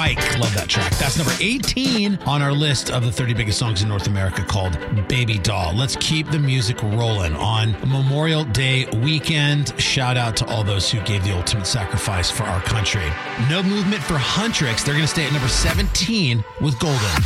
Mike. Love that track. That's number 18 on our list of the 30 biggest songs in North America called Baby Doll. Let's keep the music rolling on Memorial Day weekend. Shout out to all those who gave the ultimate sacrifice for our country. No Movement for Huntrix. They're going to stay at number 17 with Golden.